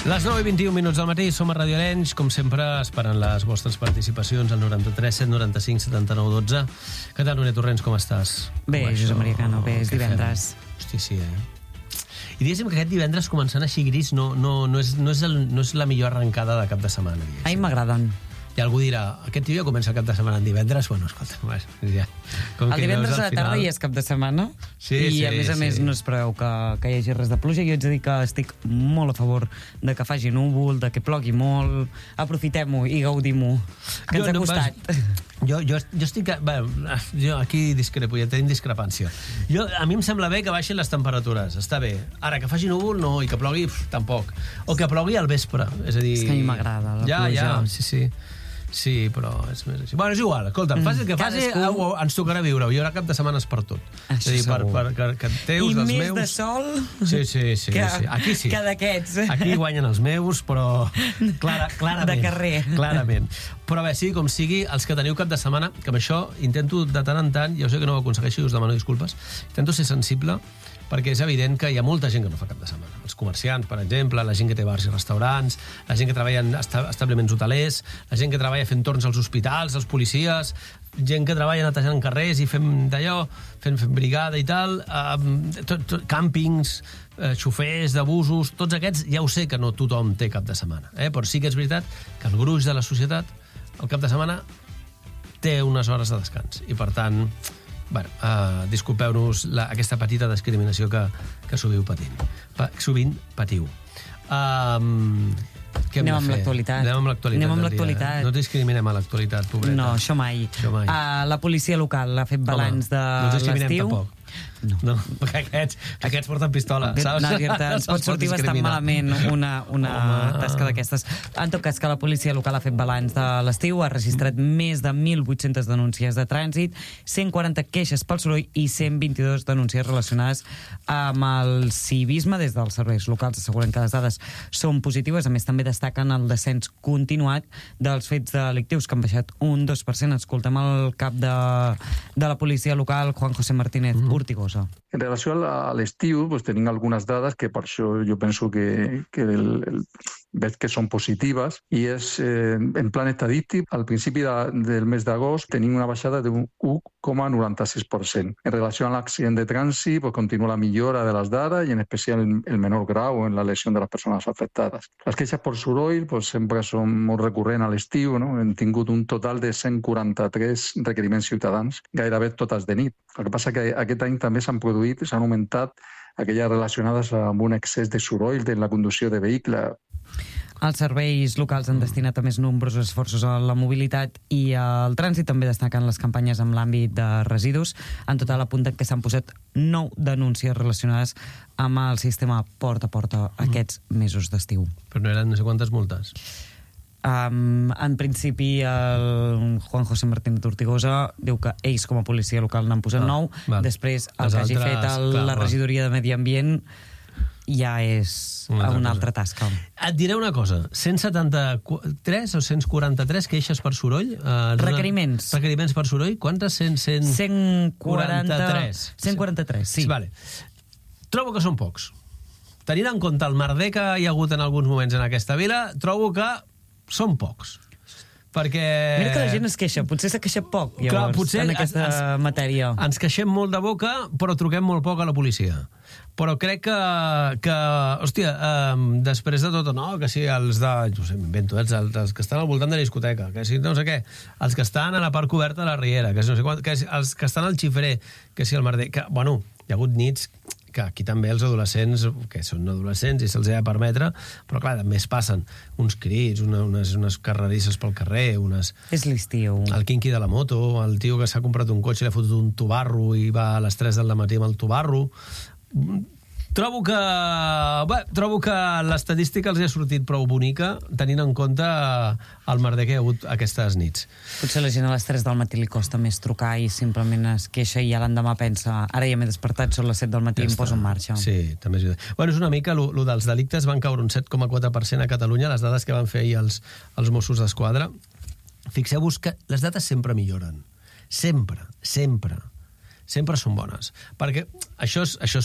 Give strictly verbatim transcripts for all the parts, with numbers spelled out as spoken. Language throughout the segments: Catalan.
Les nou i vint-i-un minuts del matí, som a Radio Arenys, com sempre, esperant les vostres participacions al noranta-tres set noranta-cinc setanta-nou dotze. Què tal, Núria Torrents, com estàs? Bé, com Josep Maria Cano, bé, és divendres. Fem? Hosti, sí, eh? I diguéssim que aquest divendres, començant així gris, no, no, no, és, no, és el, no és la millor arrencada de cap de setmana. A mi m'agraden. I algú dirà, aquest tio ja comença el cap de setmana en divendres. Bueno, escolta, ja. Com el divendres a la tarda final... ja és cap de setmana. Sí, I sí, a més a sí. més no es preveu que, que hi hagi res de pluja. Jo haig de dir que estic molt a favor de que faci núvol, de que plogui molt. Aprofitem-ho i gaudim-ho, que ens jo, ha costat. No, jo, jo, jo estic... Bé, jo aquí discrepo, ja tenim discrepància. Jo, a mi em sembla bé que baixin les temperatures, està bé. Ara, que faci núvol, no, i que plogui, pf, tampoc. O que plogui al vespre, és a dir... És que a mi m'agrada la ja, pluja. Ja, sí, sí. Sí, però és més així. Bueno, és igual, escolta'm, faci el que faci, Cadascú... ens tocarà viure-ho. Hi haurà cap de setmanes per tot. Això és a dir, per, per, per, que teus, I els més meus... de sol sí, sí, sí, que, sí. Aquí sí. Que d'aquests. Aquí guanyen els meus, però clara, clarament. De carrer. Clarament. Però bé, sí, com sigui, els que teniu cap de setmana, que amb això intento de tant en tant, ja ho sé que no ho aconsegueixo i us demano disculpes, intento ser sensible, perquè és evident que hi ha molta gent que no fa cap de setmana. Els comerciants, per exemple, la gent que té bars i restaurants, la gent que treballa en establiments hotelers, la gent que treballa fent torns als hospitals, els policies, gent que treballa netejant carrers i fent d'allò, fent, fent brigada i tal, eh, tot, tot, càmpings, eh, xofers d'abusos, tots aquests ja ho sé que no tothom té cap de setmana, eh? Però sí que és veritat que el gruix de la societat el cap de setmana té unes hores de descans i per tant... Bueno, uh, disculpeu-nos la, aquesta petita discriminació que, que sovint patint. Pa, sovint patiu. Um, què hem Anem de amb fer? l'actualitat. Anem amb l'actualitat. Anem amb del l'actualitat. dia. No discriminem a l'actualitat, pobreta. No, això mai. Això mai. Uh, la policia local ha fet balanç de l'estiu. No discriminem tampoc. No. No, perquè aquests, aquests porten pistola, saps? No, ens pot sortir bastant malament una, una tasca d'aquestes. En tot cas, que la policia local ha fet balanç de l'estiu, ha registrat més de mil vuit-centes denúncies de trànsit, cent quaranta queixes pel soroll i cent vint-i-dos denúncies relacionades amb el civisme. Des dels serveis locals asseguren que les dades són positives. A més, també destaquen el descens continuat dels fets delictius, que han baixat un dos per cent. Escoltem el cap de, de la policia local, Juan José Martínez mm. Urtigosa. En relació a l'estiu, pues, tenim algunes dades que per això jo penso que, que el, el, veig que són positives, i és, eh, en plan estadístic, al principi de, del mes d'agost tenim una baixada d'un u coma noranta-sis per cent. En relació a l'accident de trànsit, pues, continua la millora de les dades i en especial el, el menor grau en la lesió de les persones afectades. Les queixes per soroll pues, sempre són molt recurrents a l'estiu, no? Hem tingut un total de cent quaranta-tres requeriments ciutadans, gairebé totes de nit. El que passa que aquest any també s'han produït, s'han augmentat aquelles relacionades amb un excés de soroll en la conducció de vehicle. Els serveis locals han destinat a més nombrosos esforços a la mobilitat i al trànsit. També destaquen les campanyes en l'àmbit de residus. En total apunten que s'han posat nou denúncies relacionades amb el sistema porta a porta aquests mesos d'estiu. Però no eren no sé quantes multes? Um, en principi el Juan José Martínez Urtigosa diu que ells com a policia local n'han posat ah, nou. Val. Després el Les que hagi altres, fet el, clar, la regidoria de Medi Ambient ja és una, una altra tasca. Et diré una cosa, cent setanta-tres o cent quaranta-tres queixes per soroll? Uh, requeriments. Una... Requeriments per soroll? Quantes? cent, cent... cent quaranta-tres. cent quaranta-tres, sí. sí. Vale. Trobo que són pocs. Tenint en compte el merder que hi ha hagut en alguns moments en aquesta vila, trobo que són pocs. Perquè... Mira que la gent es queixa, potser s'ha queixat poc, llavors, clar, potser en aquesta ens, matèria. Ens queixem molt de boca, però truquem molt poc a la policia. Però crec que, que hòstia, eh, després de tot, no, que si els de, no sé, m'invento, els, els que estan al voltant de la discoteca, que si no sé què, els que estan a la part coberta de la Riera, que si no sé quant, que si, els que estan al xifrer, que si el merder, que, bueno, hi ha hagut nits que aquí també els adolescents, que són adolescents i se'ls ha de permetre, però clar, també es passen uns crits, una, unes, unes carrerisses pel carrer, unes... És l'estiu. El quinqui de la moto, el tio que s'ha comprat un cotxe i li ha fotut un tubarro i va a les tres del matí amb el tubarro. Trobo que, bé, trobo que l'estadística els ha sortit prou bonica, tenint en compte el merder que hi ha hagut aquestes nits. Potser la gent a les tres del matí li costa més trucar i simplement es queixa i ja l'endemà pensa, ara ja m'he despertat, són les set del matí ja i em poso en marxa. Sí, també és veritat. Bueno, és una mica, lo, lo dels delictes van caure un set coma quatre per cent a Catalunya, les dades que van fer ahir els, els Mossos d'Esquadra. Fixeu-vos que les dades sempre milloren. Sempre, sempre. Sempre són bones. Perquè això és, això és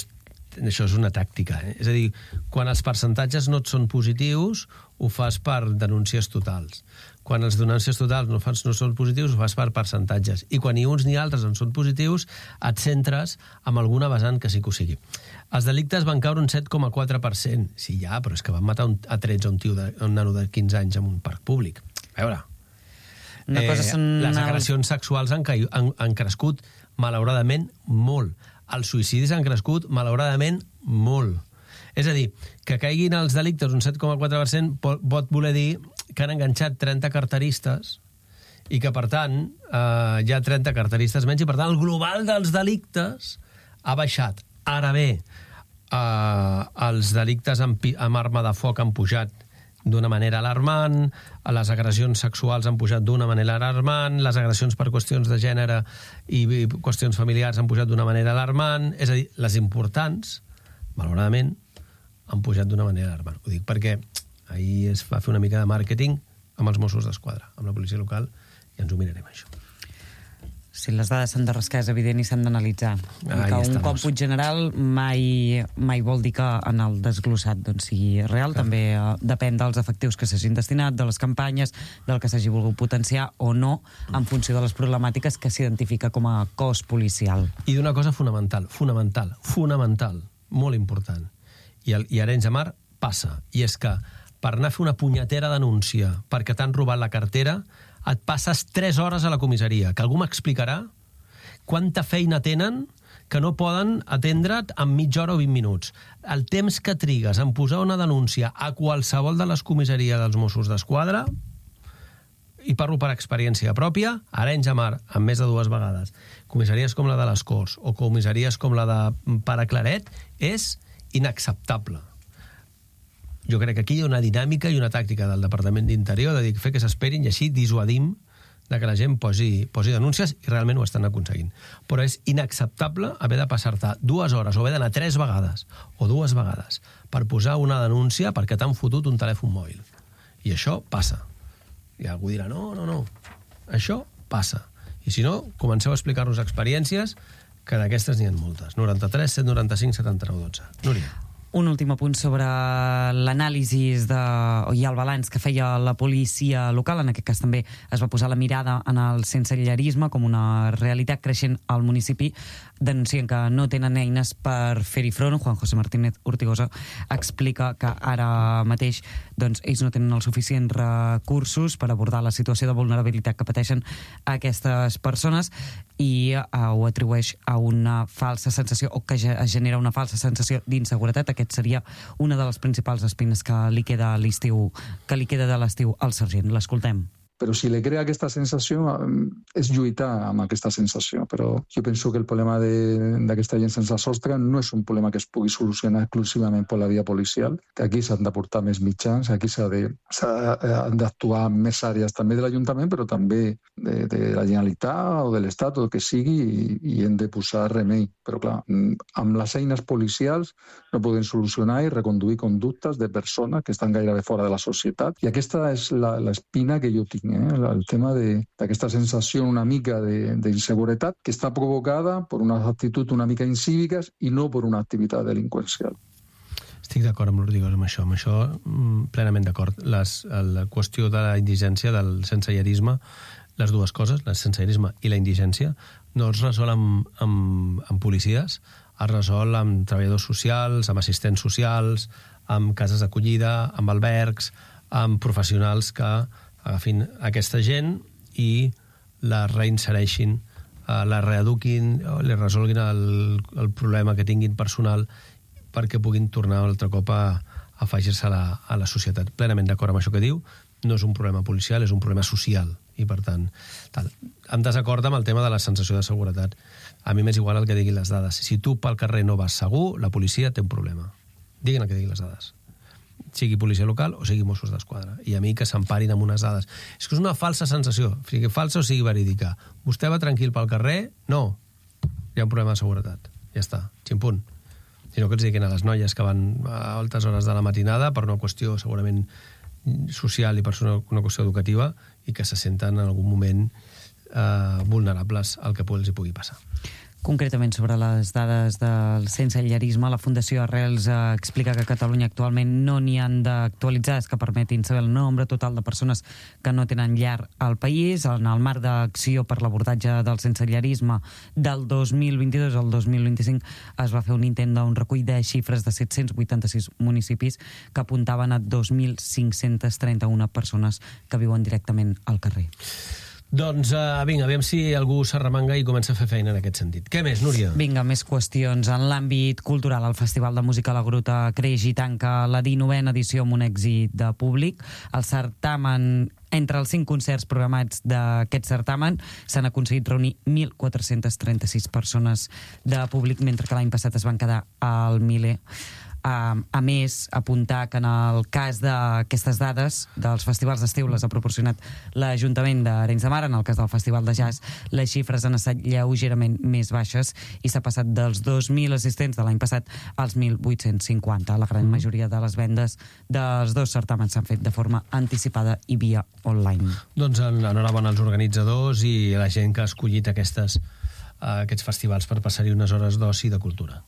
això és una tàctica, eh? És a dir, quan els percentatges no et són positius, ho fas per denúncies totals. Quan els denúncies totals no, fas, no són positius, ho fas per percentatges. I quan ni uns ni altres en són positius, et centres en alguna vessant que sí que ho sigui. Els delictes van caure un set coma quatre per cent. Sí, ja, però és que van matar un, a trets un, tio de, un nano de quinze anys en un parc públic. A veure, Una cosa eh, són les els- agressions sexuals han, caiu, han, han crescut, malauradament, molt. Els suïcidis han crescut, malauradament, molt. És a dir, que caiguin els delictes un set coma quatre per cent pot, pot voler dir que han enganxat trenta carteristes i que, per tant, eh, hi ha trenta carteristes menys i, per tant, el global dels delictes ha baixat. Ara bé, eh, els delictes amb, pi- amb arma de foc han pujat d'una manera alarmant, les agressions sexuals han pujat d'una manera alarmant, les agressions per qüestions de gènere i, i qüestions familiars han pujat d'una manera alarmant, és a dir, les importants, malauradament, han pujat d'una manera alarmant. Ho dic perquè ahir es va fer una mica de màrqueting amb els Mossos d'Esquadra, amb la policia local, i ens ho mirarem, això. Sí, les dades s'han de rascar, és evident, i s'han d'analitzar. Ah, que ja un estamos. còmput general mai, mai vol dir que en el desglossat doncs, sigui real. Clar. També eh, depèn dels efectius que s'hagin destinat, de les campanyes, del que s'hagi volgut potenciar o no, en funció de les problemàtiques que s'identifica com a cos policial. I d'una cosa fonamental, fonamental, fonamental, molt important. I, el, i a Arenys de Mar passa, i és que per anar a fer una punyetera denúncia perquè t'han robat la cartera, et passes tres hores a la comissaria, que algú m'explicarà quanta feina tenen que no poden atendre't en mitja hora o vint minuts. El temps que trigues en posar una denúncia a qualsevol de les comissaries dels Mossos d'Esquadra, i parlo per experiència pròpia, a Arenys de Mar, amb més de dues vegades, comissaries com la de les Corts o comissaries com la de Pare Claret, és inacceptable. Jo crec que aquí hi ha una dinàmica i una tàctica del Departament d'Interior de dir, fer que s'esperin i així dissuadim de que la gent posi, posi denúncies, i realment ho estan aconseguint. Però és inacceptable haver de passar-te dues hores o haver d'anar tres vegades o dues vegades per posar una denúncia perquè t'han fotut un telèfon mòbil. I això passa. I algú dirà, no, no, no, això passa. I si no, comenceu a explicar-nos experiències, que d'aquestes n'hi ha moltes. noranta-tres, set, noranta-cinc, setanta-nou, dotze. Núria. Un últim apunt sobre l'anàlisi de, i el balanç que feia la policia local. En aquest cas també es va posar la mirada en el sensellarisme com una realitat creixent al municipi. Denuncien que no tenen eines per fer-hi front. Juan José Martínez Ortigosa explica que ara mateix doncs, ells no tenen els suficients recursos per abordar la situació de vulnerabilitat que pateixen aquestes persones, i uh, ho atribueix a una falsa sensació, o que ge genera una falsa sensació d'inseguretat. Aquest seria una de les principals espines que li queda a l'estiu, que li queda de l'estiu al sergent. L'escoltem. Però si li crea aquesta sensació, és lluitar amb aquesta sensació. Però jo penso que el problema d'aquesta gent sense sostre no és un problema que es pugui solucionar exclusivament per la via policial, que aquí s'han d'aportar més mitjans, aquí s'han d'actuar en més àrees també de l'Ajuntament, però també de, de la Generalitat o de l'Estat o el que sigui, i, i hem de posar remei. Però clar, amb les eines policials no podem solucionar i reconduir conductes de persones que estan gairebé fora de la societat. I aquesta és l'espina que jo tinc. Eh? El tema d'aquesta sensació una mica d'inseguretat que està provocada per unes actituds una mica incíviques i no per una activitat delinqüencial. Estic d'acord amb l'Ortigosa, amb això, amb això plenament d'acord. La qüestió de la indigència, del sensellarisme, les dues coses, el sensellarisme i la indigència, no es resol amb, amb, amb policies, es resol amb treballadors socials, amb assistents socials, amb cases d'acollida, amb albergs, amb professionals que agafin aquesta gent i la reinsereixin, la reeduquin, li resolguin el, el problema que tinguin personal perquè puguin tornar altre cop a, a afegir-se a, la, a la societat. Plenament d'acord amb això que diu, no és un problema policial, és un problema social, i per tant, tal. En desacord amb el tema de la sensació de seguretat. A mi m'és igual el que diguin les dades. Si tu pel carrer no vas segur, la policia té un problema. Diguin el que diguin les dades, sigui policia local o sigui Mossos d'Esquadra, i a mi que s'emparin amb unes dades. És que és una falsa sensació, sigui falsa o sigui verídica. Vostè va tranquil pel carrer? No. Hi ha un problema de seguretat. Ja està, ximpunt. Sinó que els diguin a les noies que van a altes hores de la matinada per una qüestió segurament social i per una, una qüestió educativa, i que se senten en algun moment eh, vulnerables al que els hi pugui passar. Concretament sobre les dades del sensellarisme, la Fundació Arrels eh, explica que a Catalunya actualment no n'hi han d'actualitzades que permetin saber el nombre total de persones que no tenen llar al país. En el marc d'acció per l'abordatge del sensellarisme del dos mil vint-i-dos al dos mil vint-i-cinc es va fer un intent d'un recull de xifres de set-cents vuitanta-sis municipis que apuntaven a dos mil cinc-cents trenta-una persones que viuen directament al carrer. Doncs uh, vinga, aviam si algú s'arremanga i comença a fer feina en aquest sentit. Què més, Núria? Vinga, més qüestions. En l'àmbit cultural, el Festival de Música La Gruta creix i tanca la dinovena edició amb un èxit de públic. El certamen, entre els cinc concerts programats d'aquest certamen, s'han aconseguit reunir mil quatre-cents trenta-sis persones de públic, mentre que l'any passat es van quedar al miler. A, a més, apuntar que en el cas d'aquestes dades dels festivals d'estiu les ha proporcionat l'Ajuntament d'Arenys de Mar. En el cas del Festival de Jazz, les xifres han estat lleugerament més baixes i s'ha passat dels dos mil assistents de l'any passat als mil vuit-cents cinquanta. La gran majoria de les vendes dels dos certàmens s'han fet de forma anticipada i via online. Doncs enhorabona als organitzadors i a la gent que ha escollit aquestes, aquests festivals per passar-hi unes hores d'oci i de cultura.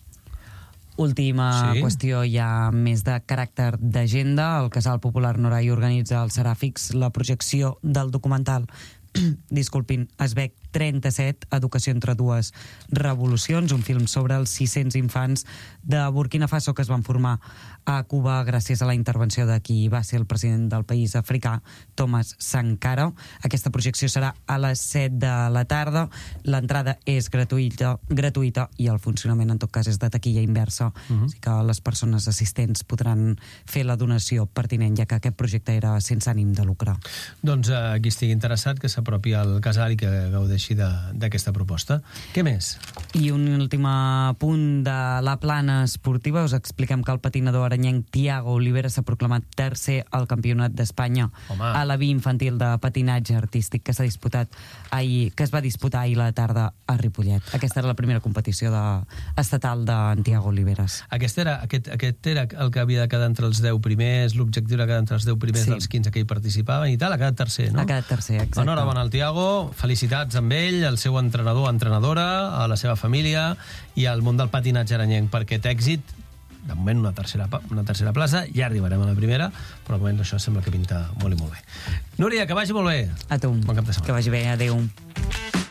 Última sí? qüestió ja més de caràcter d'agenda. El Casal Popular Norai organitza al Seràfix la projecció del documental disculpin, Esbec trenta-set, Educació entre dues revolucions, un film sobre els sis-cents infants de Burkina Faso que es van formar a Cuba gràcies a la intervenció de qui va ser el president del país africà, Thomas Sankara. Aquesta projecció serà a les set de la tarda. L'entrada és gratuïta, gratuïta i el funcionament, en tot cas, és de taquilla inversa. Uh-huh. Així que les persones assistents podran fer la donació pertinent, ja que aquest projecte era sense ànim de lucre. Doncs eh, qui estigui interessat, que s'apropi al casal i que gaudeixi d'aquesta proposta. Què més? I un últim punt de la plana esportiva. Us expliquem que el patinador arenyenc Thiago Olivera s'ha proclamat tercer al Campionat d'Espanya a la B infantil de patinatge artístic que s'ha disputat ahir, que es va disputar ahir la tarda a Ripollet. Aquesta era la primera competició de, estatal d'en Thiago Oliveres. Aquest era, aquest, aquest era el que havia de quedar entre els deu primers, l'objectiu era quedar entre els deu primers sí. dels quinze que hi participaven i tal, ha quedat tercer, no? Ha quedat tercer, exacte. Enhorabona al Thiago, felicitats amb ell, el seu entrenador, entrenadora, a la seva família i al món del patinatge arenyenc per aquest èxit. De moment una tercera, una tercera plaça, ja arribarem a la primera, però de moment això sembla que pinta molt i molt bé. Núria, que vagi molt bé. A tu, bon cap de setmana. Que vagi bé, adéu.